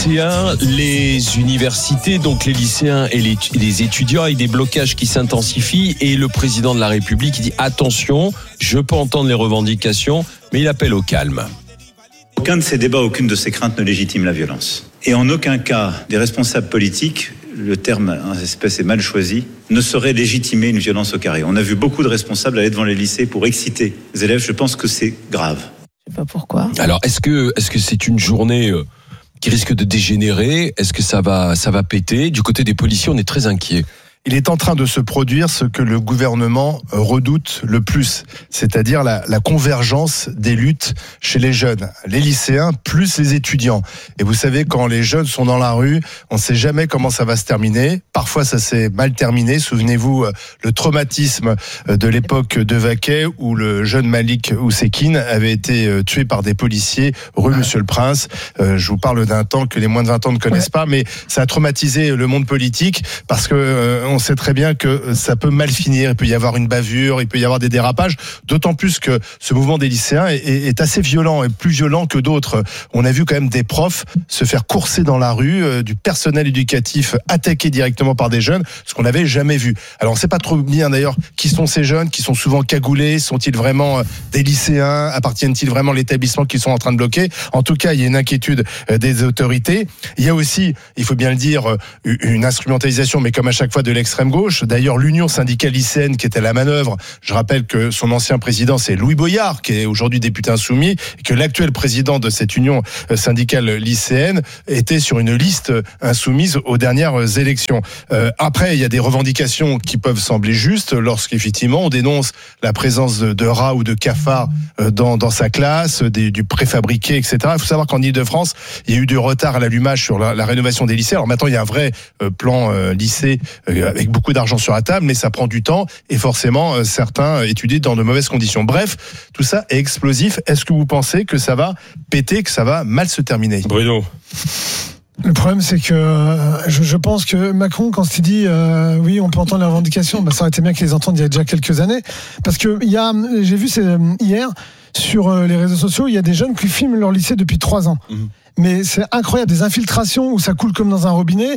lycéens, les universités, donc les lycéens et les étudiants, avec des blocages qui s'intensifient. Et le président de la République dit attention, je peux entendre les revendications, mais il appelle au calme. Aucun de ces débats, aucune de ces craintes ne légitime la violence. Et en aucun cas, des responsables politiques, le terme en espèce est mal choisi, ne saurait légitimer une violence au carré. On a vu beaucoup de responsables aller devant les lycées pour exciter les élèves. Je pense que c'est grave. Je sais pas pourquoi. Alors, est-ce que c'est une journée qui risque de dégénérer ? Est-ce que ça va péter ? Du côté des policiers, on est très inquiets. Il est en train de se produire ce que le gouvernement redoute le plus, c'est-à-dire la convergence des luttes chez les jeunes, les lycéens plus les étudiants. Et vous savez, quand les jeunes sont dans la rue, on ne sait jamais comment ça va se terminer. Parfois, ça s'est mal terminé. Souvenez-vous, le traumatisme de l'époque de Vaquet, où le jeune Malik Oussekine avait été tué par des policiers rue Monsieur le Prince. Je vous parle d'un temps que les moins de 20 ans ne connaissent pas, mais ça a traumatisé le monde politique parce que on sait très bien que ça peut mal finir. Il peut y avoir une bavure, il peut y avoir des dérapages. D'autant plus que ce mouvement des lycéens est assez violent et plus violent que d'autres. On a vu quand même des profs se faire courser dans la rue, du personnel éducatif attaqué directement par des jeunes, ce qu'on n'avait jamais vu. Alors on ne sait pas trop bien d'ailleurs qui sont ces jeunes, qui sont souvent cagoulés. Sont-ils vraiment des lycéens ? Appartiennent-ils vraiment à l'établissement qu'ils sont en train de bloquer ? En tout cas, il y a une inquiétude des autorités. Il y a aussi, il faut bien le dire, une instrumentalisation, mais comme à chaque fois de l'extrême gauche. D'ailleurs, l'Union syndicale lycéenne qui était à la manœuvre, je rappelle que son ancien président, c'est Louis Boyard, qui est aujourd'hui député insoumis, et que l'actuel président de cette Union syndicale lycéenne était sur une liste insoumise aux dernières élections. Après, il y a des revendications qui peuvent sembler justes lorsqu'effectivement on dénonce la présence de rats ou de cafards dans sa classe, du préfabriqué, etc. Il faut savoir qu'en Ile-de-France, il y a eu du retard à l'allumage sur la rénovation des lycées. Alors maintenant, il y a un vrai plan lycée avec beaucoup d'argent sur la table, mais ça prend du temps et forcément certains étudient dans de mauvaises conditions. Bref, tout ça est explosif. Est-ce que vous pensez que ça va péter, que ça va mal se terminer ? Bruno ? Le problème, c'est que je pense que Macron, quand il dit oui, on peut entendre les revendications, ça aurait été bien qu'ils les entendent il y a déjà quelques années. Parce que j'ai vu hier sur les réseaux sociaux, il y a des jeunes qui filment leur lycée depuis 3 ans. Mmh. Mais c'est incroyable, des infiltrations où ça coule comme dans un robinet,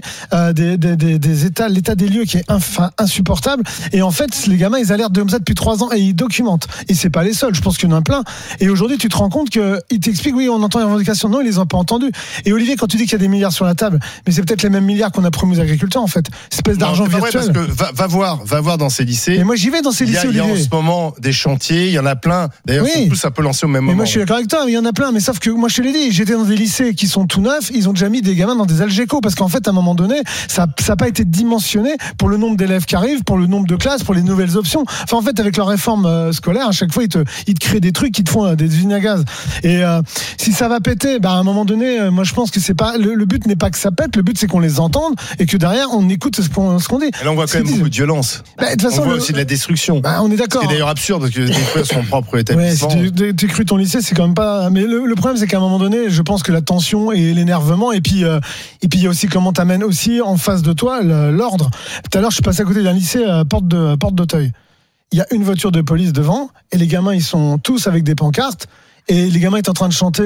l'état des lieux qui est insupportable. Et en fait, les gamins, ils alertent de ça depuis 3 ans et ils documentent. Et c'est pas les seuls, je pense qu'il y en a plein. Et aujourd'hui, tu te rends compte qu'ils t'expliquent, oui, on entend les revendications. Non, ils les ont pas entendues. Et Olivier, quand tu dis qu'il y a des milliards sur la table, mais c'est peut-être les mêmes milliards qu'on a promis aux agriculteurs, en fait. Espèce d'argent virtuel. Vrai, parce que va voir dans ces lycées. Et moi, j'y vais dans ces lycées, Olivier. Il y a en ce moment des chantiers, il y en a plein. D'ailleurs, ils sont tous un peu lancés au même moment. Mais moi, je suis d'accord avec toi, il y en a plein. Mais sauf que moi, je te l'ai dit, j'étais dans des lycées qui sont tout neufs, ils ont déjà mis des gamins dans des algécos parce qu'en fait à un moment donné ça n'a pas été dimensionné pour le nombre d'élèves qui arrivent, pour le nombre de classes, pour les nouvelles options. Enfin en fait avec leur réforme scolaire à chaque fois ils te créent des trucs qui te font des usines à gaz. Et si ça va péter, à un moment donné moi je pense que c'est pas le but n'est pas que ça pète, le but c'est qu'on les entende et que derrière on écoute ce qu'on dit. Et là on voit quand même beaucoup de violence. De toute façon, on voit aussi de la destruction. On est d'accord. C'est d'ailleurs absurde parce que détruire son propre établissement. Ouais, si tu cru ton lycée, c'est quand même pas. Mais le problème, c'est qu'à un moment donné, je pense que la tension et l'énervement, et puis il y a aussi comment t'amènes aussi en face de toi l'ordre. Tout à l'heure, je suis passé à côté d'un lycée à Porte d'Auteuil. Il y a une voiture de police devant, et les gamins, ils sont tous avec des pancartes. Et les gamins étaient en train de chanter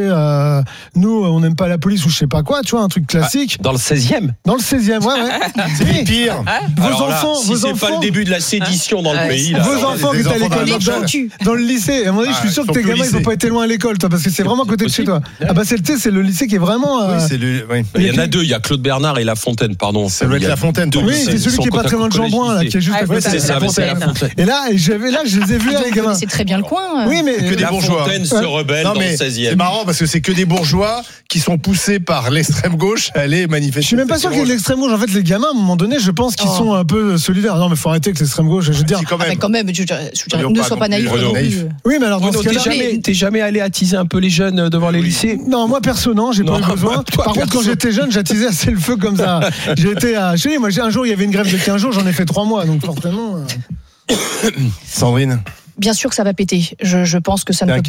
nous on n'aime pas la police ou je sais pas quoi, tu vois, un truc classique. Dans le 16e. Dans le 16e, ouais. C'est les pires. Vos enfants, pas le début de la sédition dans le pays. Là, vos enfants qui étaient à l'école dans le lycée. À un moment donné, je suis sûr que tes gamins ils ont pas été loin à l'école, toi, parce que c'est vraiment à côté de chez toi. C'est le lycée qui est vraiment. Il y en a 2, il y a Claude Bernard et La Fontaine, pardon. Ça doit être La Fontaine. Oui, c'est celui qui est pas très loin de Jean-Bouin là, qui est juste à côté. C'est ça, c'est La Fontaine. Et là, je les ai vus les gamins. C'est très bien le coin. Oui, mais que des bourgeois. La Fontaine se rebelle dans le 16e. C'est marrant parce que c'est que des bourgeois qui sont poussés par l'extrême gauche à aller manifester. Je suis même pas sûr qu'il y ait de l'extrême gauche. En fait, les gamins, à un moment donné, je pense qu'ils sont un peu solidaires. Non, mais faut arrêter avec l'extrême gauche. Je veux dire, quand même, ne sois pas naïf. Oui, mais alors dans ce cas-là, t'es jamais allé attiser un peu les jeunes devant les lycées ? Non, moi perso, non, j'ai pas eu besoin. Par contre, quand j'étais jeune, j'attisais assez le feu comme ça. J'étais à. Je sais, moi, un jour, il y avait une grève de 15 jours, j'en ai fait 3 mois, donc forcément. Sandrine. Bien sûr que ça va péter. Je pense que ça ne. T'inquiète.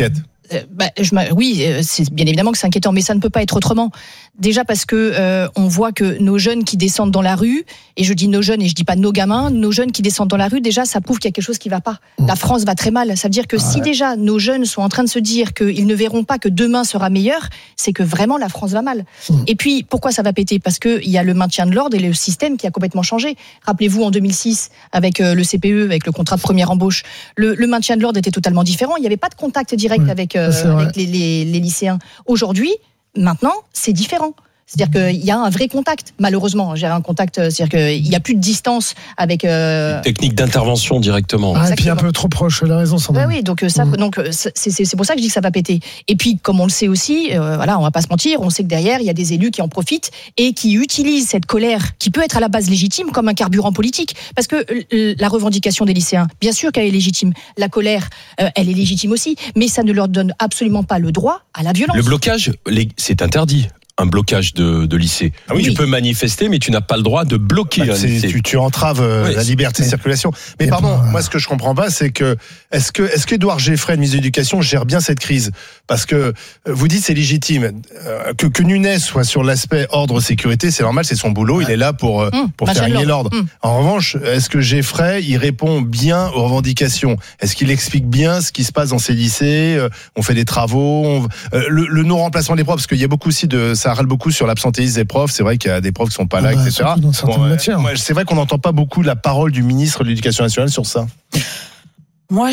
Oui, c'est bien évidemment que c'est inquiétant, mais ça ne peut pas être autrement. Déjà parce que on voit que nos jeunes qui descendent dans la rue, et je dis nos jeunes et je dis pas nos gamins, nos jeunes qui descendent dans la rue, déjà ça prouve qu'il y a quelque chose qui va pas. La France va très mal. Ça veut dire que si déjà nos jeunes sont en train de se dire qu'ils ne verront pas que demain sera meilleur, c'est que vraiment la France va mal. Et puis pourquoi ça va péter ? Parce que il y a le maintien de l'ordre et le système qui a complètement changé. Rappelez-vous en 2006 avec le CPE, avec le contrat de première embauche, le maintien de l'ordre était totalement différent. Il n'y avait pas de contact direct avec les lycéens. Aujourd'hui, maintenant, c'est différent. C'est-à-dire qu'il y a un vrai contact, malheureusement. J'ai un contact, c'est-à-dire qu'il n'y a plus de distance avec... Technique d'intervention directement. Et puis un peu trop proche, la raison, Sandrine. Oui, donc c'est pour ça que je dis que ça va péter. Et puis, comme on le sait aussi, on va pas se mentir, on sait que derrière, il y a des élus qui en profitent et qui utilisent cette colère, qui peut être à la base légitime, comme un carburant politique. Parce que la revendication des lycéens, bien sûr qu'elle est légitime. La colère, elle est légitime aussi. Mais ça ne leur donne absolument pas le droit à la violence. Le blocage, c'est interdit. Un blocage de lycée. Tu peux manifester, mais tu n'as pas le droit de bloquer un lycée. Tu entraves la liberté de circulation. Mais pardon, moi ce que je comprends pas, c'est que est-ce que Édouard Geffray, le ministre de l'Éducation, gère bien cette crise ? Parce que vous dites c'est légitime que Nunes soit sur l'aspect ordre sécurité, c'est normal, c'est son boulot, il est là pour faire régner l'ordre. En revanche, est-ce que Geffray il répond bien aux revendications ? Est-ce qu'il explique bien ce qui se passe dans ces lycées ? On fait des travaux, le non-remplacement des profs, parce qu'il y a beaucoup aussi ça râle beaucoup sur l'absentéisme des profs. C'est vrai qu'il y a des profs qui sont pas là, etc. C'est vrai qu'on n'entend pas beaucoup la parole du ministre de l'Éducation nationale sur ça. Moi,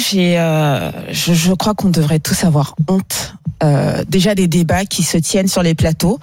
je crois qu'on devrait tous avoir honte. Déjà des débats qui se tiennent sur les plateaux.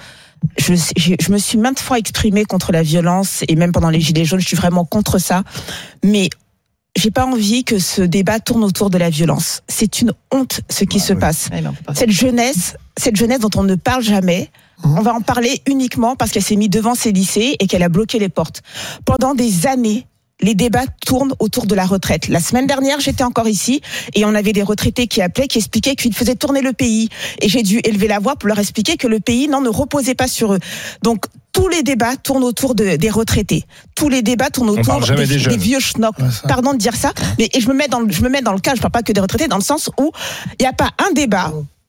Je me suis maintes fois exprimée contre la violence et même pendant les Gilets jaunes, je suis vraiment contre ça. Mais j'ai pas envie que ce débat tourne autour de la violence. C'est une honte ce qui se passe. Cette jeunesse dont on ne parle jamais, on va en parler uniquement parce qu'elle s'est mise devant ses lycées et qu'elle a bloqué les portes. Pendant des années, les débats tournent autour de la retraite. La semaine dernière, j'étais encore ici et on avait des retraités qui appelaient, qui expliquaient qu'ils faisaient tourner le pays. Et j'ai dû élever la voix pour leur expliquer que le pays ne reposait pas sur eux. Donc, tous les débats tournent autour des retraités. Tous les débats tournent autour des vieux schnocks. Pardon de dire ça, mais je me mets dans le cas, je parle pas que des retraités, dans le sens où il n'y a pas un débat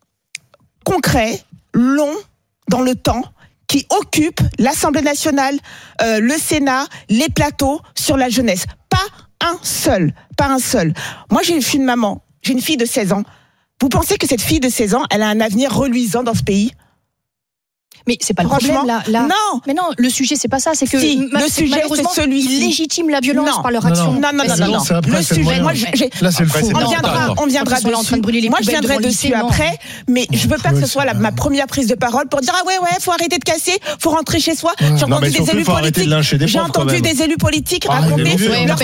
concret, long, dans le temps, qui occupe l'Assemblée nationale, le Sénat, les plateaux sur la jeunesse. Pas un seul. Moi, j'ai une maman, j'ai une fille de 16 ans. Vous pensez que cette fille de 16 ans, elle a un avenir reluisant dans ce pays ? Mais c'est pas le problème là. Non. Mais non, le sujet c'est pas ça, c'est que le sujet c'est celui-ci. Ils légitiment la violence par leur action. Non. Le sujet, moi, là c'est le fou. On viendra dessus. Moi je viendrai dessus après, mais je veux pas que ce soit ma première prise de parole pour dire faut arrêter de casser, faut rentrer chez soi. J'ai entendu des élus politiques. J'ai entendu des élus politiques raconter leur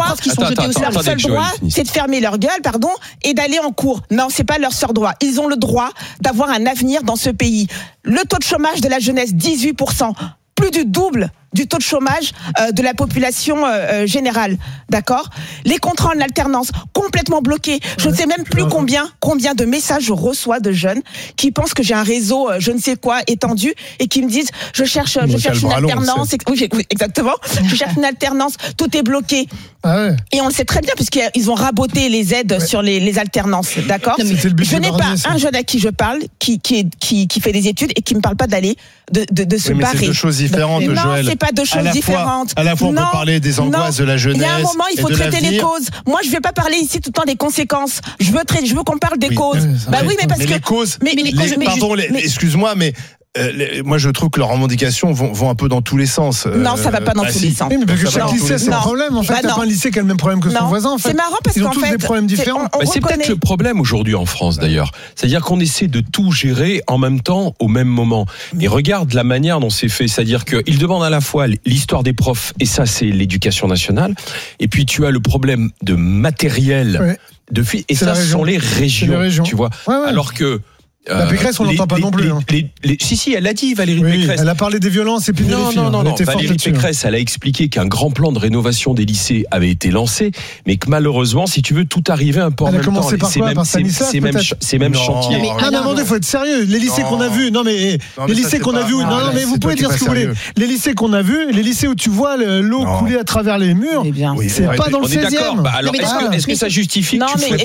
seul droit, c'est de fermer leur gueule, et d'aller en cours. Non, c'est pas leur seul droit. Ils ont le droit d'avoir un avenir dans ce pays. Le taux de chômage de la jeunesse, 18%, plus du double du taux de chômage de la population générale, d'accord ? Les contrats en alternance complètement bloqués. Je ne sais même plus combien de messages je reçois de jeunes qui pensent que j'ai un réseau je ne sais quoi étendu et qui me disent je cherche une alternance. Oui, exactement. Je cherche une alternance. Tout est bloqué. Et on le sait très bien puisqu'ils ont raboté les aides sur les alternances, d'accord ? Je n'ai pas un jeune à qui je parle qui fait des études et qui me parle pas d'aller de se barrer. C'est deux choses différentes, Joël. Non, c'est pas deux choses différentes. À la fois, on peut parler des angoisses de la jeunesse. Il y a un moment, il faut traiter les causes. Moi, je vais pas parler ici tout le temps des conséquences. Je veux qu'on parle des causes. Les causes. Excuse-moi, mais moi je trouve que leurs revendications vont un peu dans tous les sens. Non, ça va pas dans tous les sens. Oui, mais parce que chaque lycée c'est un problème. En fait, t'as pas un lycée qui a le même problème que son voisin. En fait. C'est marrant parce qu'en fait, ils ont tous des problèmes différents. C'est peut-être le problème aujourd'hui en France d'ailleurs. C'est-à-dire qu'on essaie de tout gérer en même temps, au même moment. Et regarde la manière dont c'est fait. C'est-à-dire qu'ils demandent à la fois l'histoire des profs, et ça c'est l'éducation nationale. Et puis tu as le problème de matériel. Et ça, ce sont les régions. Tu vois. Alors que La Pécresse, on l'entend pas non plus. Si, elle l'a dit, Valérie Pécresse. Elle a parlé des violences et puis des filles. Non. Valérie Pécresse, elle a expliqué qu'un grand plan de rénovation des lycées avait été lancé, mais que malheureusement, si tu veux, tout arrivait un peu en même temps. Elle a commencé par quoi ? Par Stanislas, peut-être ? C'est même chantier. Non, mais attendez, faut être sérieux. Les lycées qu'on a vus, les lycées qu'on a vus, mais vous pouvez dire ce que vous voulez. Les lycées qu'on a vus, les lycées où tu vois l'eau couler à travers les murs, c'est pas dans le 16e. Alors, est-ce que ça justifie que tu fais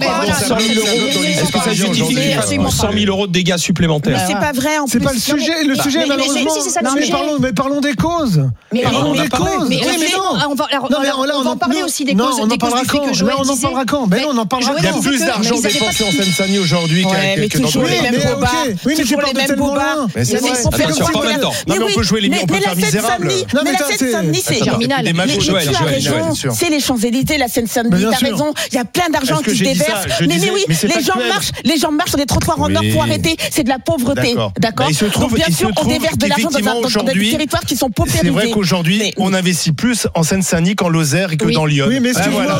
100 000 euros de dégâts supplémentaires? Mais c'est pas vrai. C'est pas le sujet. Le sujet, malheureusement. Mais parlons des causes. Parlons des causes. Mais non, on va en parler aussi des causes. On en parlera quand ? Là, on en parlera quand ? Ben non, on en parlera quand ? Il y a plus d'argent dépensé en Seine-Saint-Denis aujourd'hui que dans toujours les mêmes bobards. Oui, mais j'ai pas de tellement loin. Mais c'est vrai. Attention, pas maintenant. Non, mais on peut jouer les on peut faire misérable. Mais la Seine-Saint-Denis, c'est germinal. Mais tu as raison. C'est les Champs-Élysées, la Seine-Saint-Denis. T'as raison. Il y a plein d'argent qui se déverse. Mais oui, les gens marchent sur des trottoirs en or pour arrêter. C'est de la pauvreté. D'accord. Donc bien sûr, on déverse de l'argent dans des territoires qui sont paupérisés. C'est vrai qu'aujourd'hui, on investit plus en Seine-Saint-Denis qu'en Lozère et que dans Lyon. Oui, mais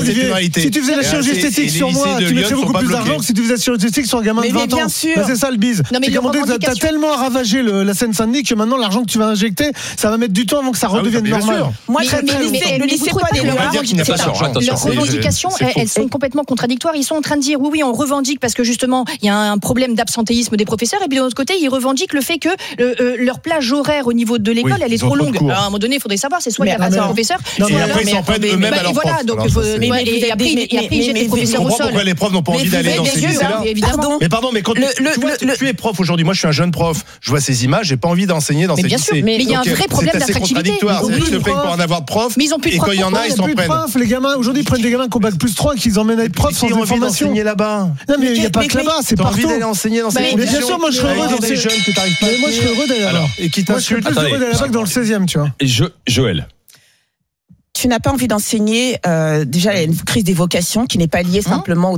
si tu faisais la chirurgie esthétique sur moi, tu mettrais beaucoup plus d'argent que si tu faisais la chirurgie esthétique sur un gamin de 20 ans. Bien sûr. C'est ça le bise. T'as tellement ravagé la Seine-Saint-Denis que maintenant l'argent que tu vas injecter, ça va mettre du temps avant que ça redevienne normal. Moi, le lycée pas des leurs revendications, elles sont complètement contradictoires. Ils sont en train de dire oui, on revendique parce que justement il y a un problème d'absentéisme des professeurs, et puis de l'autre côté ils revendiquent le fait que leur plage horaire au niveau de l'école elle est trop longue. Alors, à un moment donné, il faudrait savoir, c'est soit il n'y a pas de professeurs, et après ils s'en prennent eux-mêmes à leurs profs. Et après ils jettent les professeurs au sol. Pourquoi les profs n'ont pas envie d'aller dans ces lycées-là? Mais pardon, mais quand tu es prof aujourd'hui, moi je suis un jeune prof, je vois ces images, j'ai pas envie d'enseigner dans ces lycées. Mais il y a un vrai problème d'attractivité. Ils se plaignent pour en avoir de profs. Mais ils ont plus de profs. Et quand il y en a, ils s'en prennent. Les gamins aujourd'hui prennent des gamins qui ont bac plus 3 qu'ils emmènent à être profs sans formation. Là-bas. Non mais il n'y a pas que là-bas, c'est partout. T'as envie d'aller enseigner dans ces conditions. Mais bien sûr, moi je serais heureux dans ces jeunes que t'arrives pas. Moi je serais heureux d'aller là-bas. Et qui t'insultent. Moi je serais plus heureux d'aller là-bas que dans le 16e, tu vois. Joël. Tu n'as pas envie d'enseigner. Déjà, il y a une crise des vocations qui n'est pas liée simplement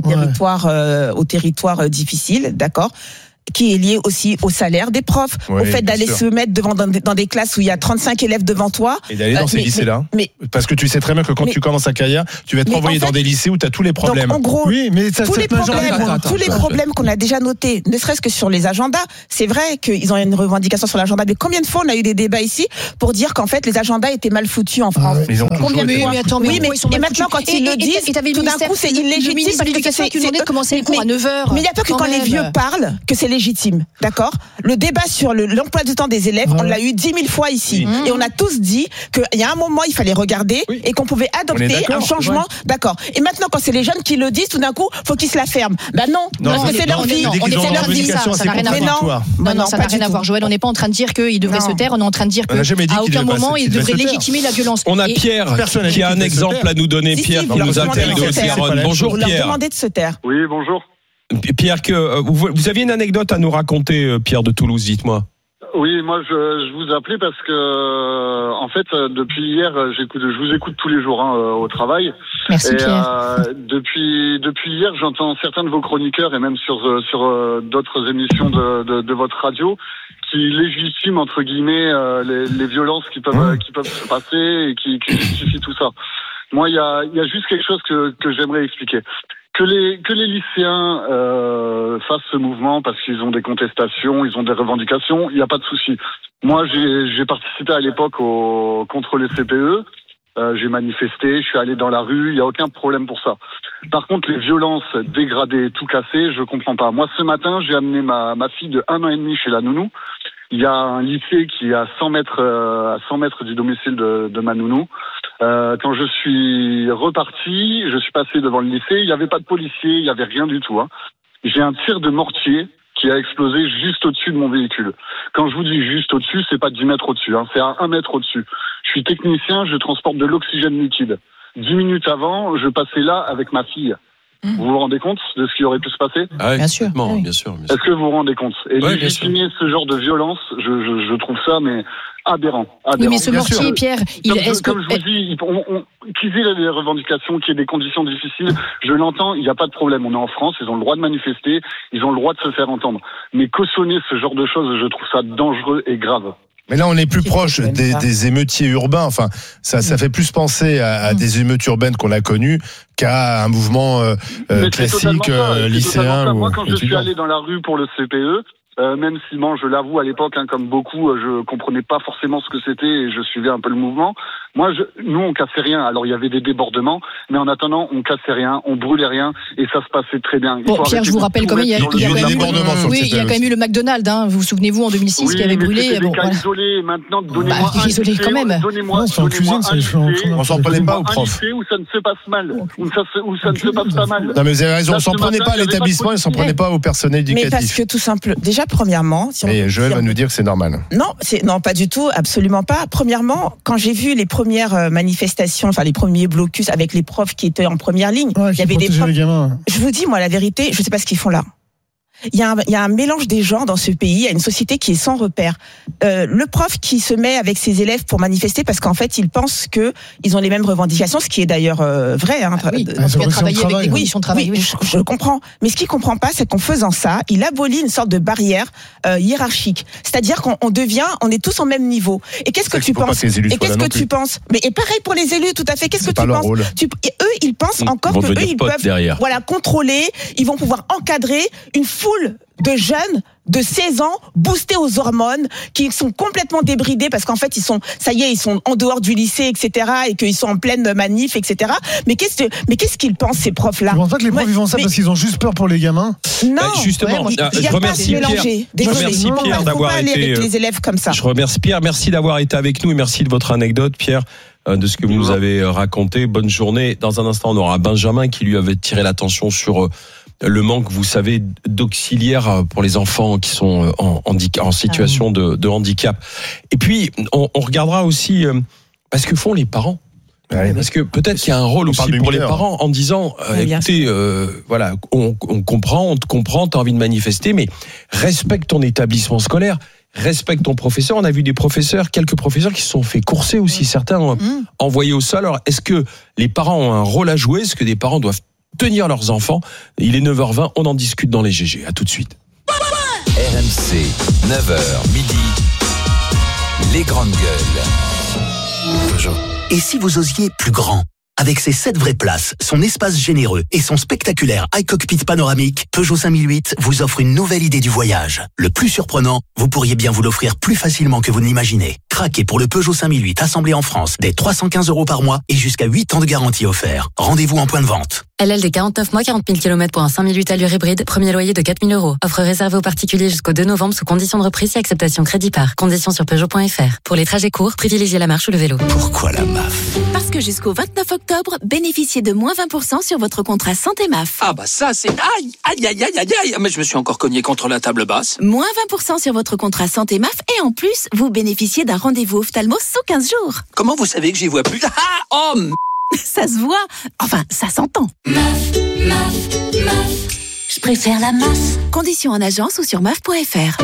au territoire difficile, d'accord, qui est lié aussi au salaire des profs, au fait d'aller se mettre dans des classes où il y a 35 élèves devant toi. Et d'aller dans ces lycées-là. Parce que tu sais très bien que quand tu commences ta carrière, tu vas être envoyé dans des lycées où tu as tous les problèmes. Donc, en gros, oui, mais ça, tous les problèmes qu'on a déjà notés, ne serait-ce que sur les agendas, c'est vrai qu'ils ont une revendication sur l'agenda, mais combien de fois on a eu des débats ici pour dire qu'en fait les agendas étaient mal foutus en France? Combien de fois? Et maintenant quand ils le disent, tout d'un coup c'est illégitime parce que c'est demandé de commencer les cours à 9h. Mais il n'y a pas que quand les vieux parlent que c'est légitime, d'accord? Le débat sur l'emploi du temps des élèves, on l'a eu 10 000 fois ici, et on a tous dit qu'il y a un moment il fallait regarder et qu'on pouvait adopter un changement, d'accord? Et maintenant quand c'est les jeunes qui le disent, tout d'un coup faut qu'ils se la ferment. Ben non, parce que c'est leur vie, c'est leur vie, ça n'a rien à voir. Non, ça n'a rien à voir, Joël. On n'est pas en train de dire qu'ils devraient se taire, on est en train de dire qu'à aucun moment ils devraient légitimer la violence. On a Pierre qui a un exemple à nous donner. Pierre qui nous interviewe de Garonne. Bonjour Pierre. Vous leur demandez de se taire. Oui, bonjour. Pierre, vous aviez une anecdote à nous raconter, Pierre de Toulouse, dites-moi. Oui, moi je vous appelais parce que en fait depuis hier je vous écoute tous les jours au travail. Merci Pierre. Depuis hier j'entends certains de vos chroniqueurs et même sur d'autres émissions de votre radio qui légitiment entre guillemets les violences qui peuvent se passer et qui justifient tout ça. Moi il y a juste quelque chose que j'aimerais expliquer. Que les lycéens fassent ce mouvement parce qu'ils ont des contestations, ils ont des revendications, il n'y a pas de souci. Moi, j'ai participé à l'époque contre les CPE, j'ai manifesté, je suis allé dans la rue, il n'y a aucun problème pour ça. Par contre, les violences dégradées, tout cassé, je comprends pas. Moi, ce matin, j'ai amené ma fille de 1 an et demi chez la nounou. Il y a un lycée qui est à 100 mètres du domicile de ma nounou. Quand je suis reparti, je suis passé devant le lycée, il n'y avait pas de policiers, il n'y avait rien du tout. J'ai un tir de mortier qui a explosé juste au-dessus de mon véhicule. Quand je vous dis juste au-dessus, c'est pas 10 mètres au-dessus, c'est à 1 mètre au-dessus. Je suis technicien, je transporte de l'oxygène liquide. 10 minutes avant, je passais là avec ma fille. Vous vous rendez compte de ce qui aurait pu se passer? Bien sûr. Bien sûr. Est-ce que vous vous rendez compte? Et légitimer ce genre de violence, je trouve ça aberrant. Oui, mais ce mortier, Pierre, comme je vous dis, qu'ils aient des revendications, qu'il y ait des conditions difficiles, je l'entends, il n'y a pas de problème. On est en France, ils ont le droit de manifester, ils ont le droit de se faire entendre. Mais cautionner ce genre de choses, je trouve ça dangereux et grave. Mais là, on est plus proche des émeutiers urbains. Enfin, ça fait plus penser à des émeutes urbaines qu'on a connues qu'à un mouvement classique lycéen. Moi, quand je suis allé dans la rue pour le CPE, même si, je l'avoue, à l'époque, comme beaucoup, je comprenais pas forcément ce que c'était et je suivais un peu le mouvement. Nous, on cassait rien. Alors, il y avait des débordements, mais en attendant, on cassait rien, on brûlait rien et ça se passait très bien. Bon, Pierre, je vous rappelle quand même, il y a quand même eu le McDonald's, hein. Vous vous souvenez-vous, en 2006, qui avait brûlé. Des cas isolés. Maintenant, donnez-moi un isolé quand même. Donnez-moi un on s'en prenait pas au prof. Où ça ne se passe mal, où ça ne se passe pas mal. Non, mais vous avez raison, on s'en prenait pas à l'établissement, on s'en prenait pas au personnel éducatif. Mais parce que tout simple, déjà, premièrement. Et Joël va nous dire que c'est normal. Non, pas du tout, absolument pas. Premièrement, quand j'ai vu les premières manifestations, les premiers blocus avec les profs qui étaient en première ligne, il y avait des profs. Je vous dis, moi, la vérité, je sais pas ce qu'ils font là. Il y a un mélange des genres dans ce pays, il y a une société qui est sans repère. Le prof qui se met avec ses élèves pour manifester parce qu'en fait, ils pensent que ils ont les mêmes revendications, ce qui est d'ailleurs vrai. Je comprends. Mais ce qu'il comprend pas, c'est qu'en faisant ça, il abolit une sorte de barrière hiérarchique. C'est-à-dire on est tous au même niveau. Et qu'est-ce que tu penses? Tu penses? Mais et pareil pour les élus, tout à fait. Qu'est-ce que tu penses? Eux, ils pensent encore que eux, ils peuvent, contrôler. Ils vont pouvoir encadrer une foule de jeunes de 16 ans boostés aux hormones qui sont complètement débridés parce qu'en fait ils sont en dehors du lycée, etc., et qu'ils sont en pleine manif, etc. Mais qu'est-ce qu'ils pensent, ces profs là? Je pense pas que les profs ils font ça parce qu'ils ont juste peur pour les gamins. Non, justement, je remercie Pierre d'avoir été avec les élèves comme ça. Je remercie Pierre, merci d'avoir été avec nous et merci de votre anecdote, Pierre, de ce que vous nous avez raconté. Bonne journée. Dans un instant, on aura Benjamin qui lui avait tiré l'attention sur le manque, vous savez, d'auxiliaires pour les enfants qui sont en situation de handicap. Et puis, on regardera aussi parce que font les parents. Parce que peut-être qu'il y a un rôle aussi pour les parents en disant écoutez, on comprend, on te comprend, tu as envie de manifester, mais respecte ton établissement scolaire, respecte ton professeur. On a vu quelques professeurs qui se sont fait courser aussi, certains envoyés au sol. Alors, est-ce que les parents ont un rôle à jouer? Est-ce que des parents doivent tenir leurs enfants? Il est 9h20, on en discute dans les GG. À tout de suite. RMC, 9h midi, les grandes gueules. Et si vous osiez plus grand? Avec ses 7 vraies places, son espace généreux et son spectaculaire iCockpit panoramique, Peugeot 5008 vous offre une nouvelle idée du voyage. Le plus surprenant, vous pourriez bien vous l'offrir plus facilement que vous ne l'imaginez. Craquez pour le Peugeot 5008 assemblé en France dès 315 € par mois et jusqu'à 8 ans de garantie offert. Rendez-vous en point de vente. LLD 49 mois, 40 000 km pour un 5008 allure hybride, premier loyer de 4 000 €. Offre réservée aux particuliers jusqu'au 2 novembre sous condition de reprise et acceptation crédit par. Conditions sur Peugeot.fr. Pour les trajets courts, privilégiez la marche ou le vélo. Pourquoi la MAF? Parce que jusqu'au 29 octobre, bénéficiez de moins 20% sur votre contrat santé MAF. Ah bah ça c'est... Aïe. Mais je me suis encore cogné contre la table basse. Moins 20% sur votre contrat santé MAF et en plus, vous bénéficiez d'un rendez-vous ophtalmo sous 15 jours. Comment vous savez que j'y vois plus? Ça se voit. Enfin, ça s'entend. MAF. Je préfère la MAF. Conditions en agence ou sur MAF.fr.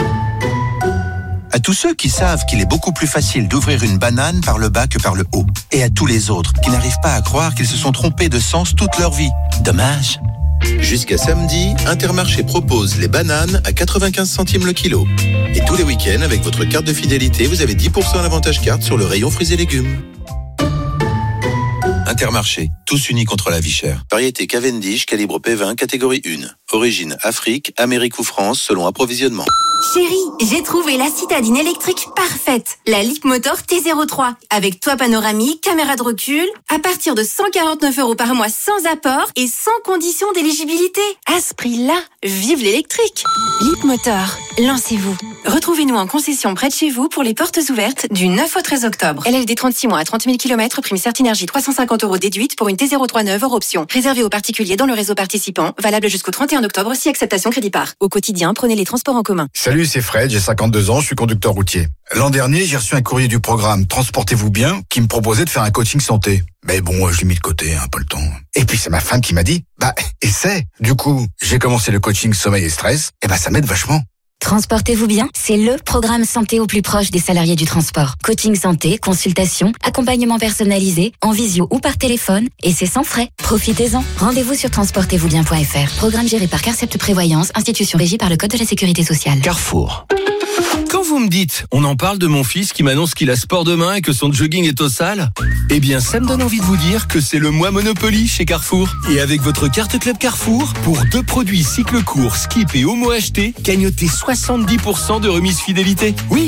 À tous ceux qui savent qu'il est beaucoup plus facile d'ouvrir une banane par le bas que par le haut. Et à tous les autres qui n'arrivent pas à croire qu'ils se sont trompés de sens toute leur vie. Dommage. Jusqu'à samedi, Intermarché propose les bananes à 95 centimes le kilo. Et tous les week-ends, avec votre carte de fidélité, vous avez 10% d'avantage carte sur le rayon fruits et légumes. Intermarché, tous unis contre la vie chère. Variété Cavendish, calibre P20, catégorie 1. Origine Afrique, Amérique ou France, selon approvisionnement. Chérie, j'ai trouvé la citadine électrique parfaite. La Leapmotor T03. Avec toit panoramique, caméra de recul. À partir de 149 € par mois sans apport et sans condition d'éligibilité. À ce prix-là, vive l'électrique. Leapmotor, lancez-vous. Retrouvez-nous en concession près de chez vous pour les portes ouvertes du 9 au 13 octobre. LLD 36 mois à 30 000 km, prime Certinergie 350 € déduite pour une T03 neuve hors option. Réservé aux particuliers dans le réseau participant. Valable jusqu'au 31 octobre si acceptation crédit par. Au quotidien, prenez les transports en commun. Salut, c'est Fred, j'ai 52 ans, je suis conducteur routier. L'an dernier, j'ai reçu un courrier du programme Transportez-vous bien qui me proposait de faire un coaching santé. Mais bon, je l'ai mis de côté, pas le temps. Et puis c'est ma femme qui m'a dit, essaie. Du coup, j'ai commencé le coaching sommeil et stress, ça m'aide vachement. Transportez-vous bien, c'est le programme santé au plus proche des salariés du transport. Coaching santé, consultation, accompagnement personnalisé, en visio ou par téléphone, et c'est sans frais. Profitez-en. Rendez-vous sur transportezvousbien.fr. Programme géré par Carcept Prévoyance, institution régie par le Code de la Sécurité sociale. Carrefour. Quand vous me dites, on en parle de mon fils qui m'annonce qu'il a sport demain et que son jogging est au sale, eh bien ça me donne envie de vous dire que c'est le mois Monopoly chez Carrefour. Et avec votre carte Club Carrefour, pour 2 produits cycle court, skip et homo achetés, gagnotez 70% de remise fidélité. Oui,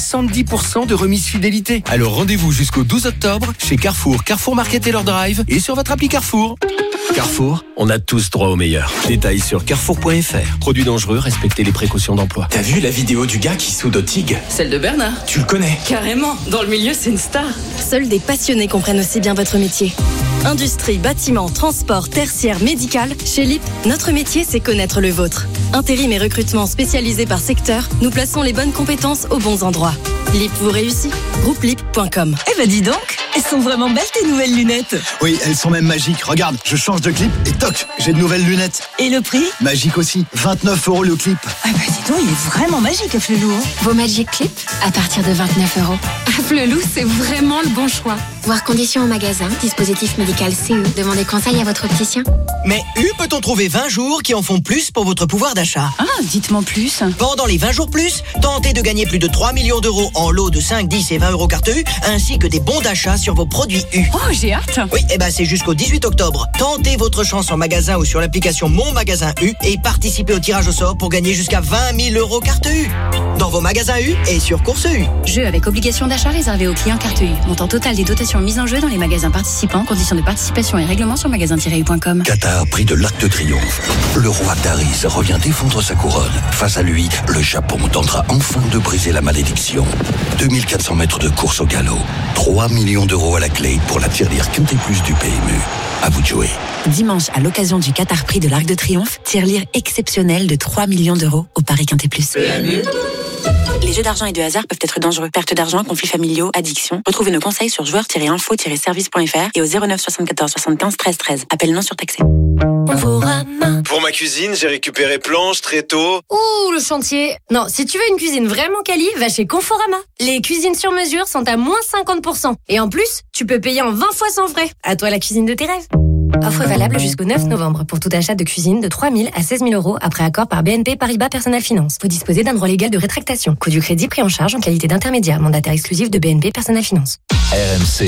70% de remise fidélité. Alors rendez-vous jusqu'au 12 octobre chez Carrefour, Carrefour Market et leur drive et sur votre appli Carrefour. Carrefour, on a tous droit au meilleur. Détails sur carrefour.fr. Produits dangereux, respectez les précautions d'emploi. T'as vu la vidéo du gars qui soude au TIG ? Celle de Bernard. Tu le connais ? Carrément, dans le milieu c'est une star. Seuls des passionnés comprennent aussi bien votre métier. Industrie, bâtiment, transport, tertiaire, médical, chez LIP, notre métier c'est connaître le vôtre. Intérim et recrutement spécialisés par secteur, nous plaçons les bonnes compétences aux bons endroits. LIP vous réussit. Groupe-LIP.com. Eh ben dis donc, elles sont vraiment belles tes nouvelles lunettes. Oui, elles sont même magiques. Regarde, je change de clip et toc, j'ai de nouvelles lunettes. Et le prix ? Magique aussi, 29 € le clip. Ah bah dis donc, il est vraiment magique à Flelou. Vos Magic Clip à partir de 29 €. À Flelou, c'est vraiment le bon choix. Voir conditions au magasin, dispositif médical CE. Demandez conseil à votre opticien. Mais peut-on trouver 20 jours qui en font plus pour votre pouvoir d'achat ? Ah, dites-moi plus. Pendant les 20 jours plus, tentez de gagner plus de 3 millions d'euros en lots de 5, 10 et 20 € carte U, ainsi que des bons d'achat sur vos produits U. Oh, j'ai hâte. Oui, et ben c'est jusqu'au 18 octobre. Tentez votre chance en magasin ou sur l'application Mon Magasin U et participez au tirage au sort pour gagner jusqu'à 20 000 € carte U. Dans vos magasins U et sur Course U. Jeu avec obligation d'achat réservé aux clients carte U. Montant total des dotations mises en jeu dans les magasins participants. Conditions de participation et règlements sur magasin-u.com. Qatar, prix de l'Arc de Triomphe. Le roi Taris revient défendre sa couronne. Face à lui, le Japon tentera enfin de briser la malédiction. 2400 mètres de course au galop. 3 millions d'euros à la clé pour la tirelire Quintet Plus du PMU. À vous de jouer. Dimanche, à l'occasion du Qatar Prix de l'Arc de Triomphe, tirelire exceptionnelle de 3 millions d'euros au Paris Quintet Plus. Les jeux d'argent et de hasard peuvent être dangereux. Perte d'argent, conflits familiaux, addiction. Retrouvez nos conseils sur joueurs-info-service.fr et au 09 74 75 13 13. Appel non surtaxé. Pour ma cuisine, j'ai récupéré planches, tréteaux. Ouh, le chantier. Non, si tu veux une cuisine vraiment quali, va chez Conforama. Les cuisines sur mesure sont à moins 50%. Et en plus, tu peux payer en 20 fois sans frais. À toi la cuisine de tes rêves. Offre valable jusqu'au 9 novembre pour tout achat de cuisine de 3 000 à 16 000 euros après accord par BNP Paribas Personal Finance. Vous disposez d'un droit légal de rétractation. Coût du crédit pris en charge en qualité d'intermédiaire. Mandataire exclusif de BNP Personal Finance. RMC.